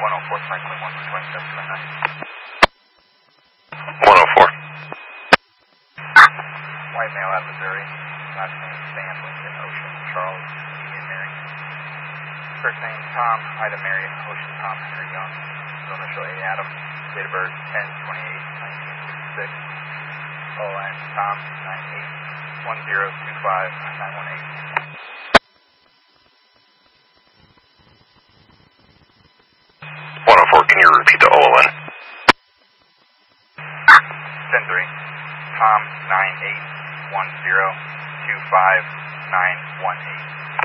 104 Franklin 12729. 104. White male out of Missouri. Last name Sam Lincoln Ocean Charles Ian Mary. First name Tom Ida Mary Ocean Tom Henry Young. Middle initial A Adam. Date of birth 10/28/1966. ON Tom 981025 918. 104, can you repeat the OLN? 10-3. Tom 981025 918.